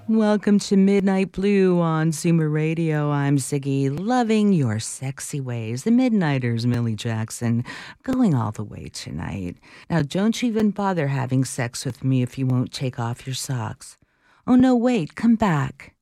Welcome to Midnight Blue on Zoomer Radio. I'm Ziggy, loving your sexy ways. The Midnighters, Millie Jackson, going all the way tonight. Now, don't you even bother having sex with me if you won't take off your socks. Oh, no, wait, come back.